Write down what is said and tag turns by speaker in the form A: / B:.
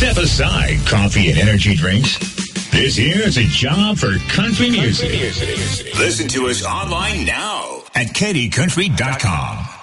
A: Step aside coffee and energy drinks. This here is a job for country music. Listen to us online now at KDCountry.com.